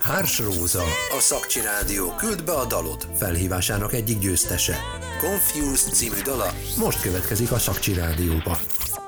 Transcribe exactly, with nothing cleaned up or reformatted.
Hárs Róza, a Szakcsi Rádió Küld be a dalod felhívásának egyik győztese. Confused című dala most következik a Szakcsi Rádióba.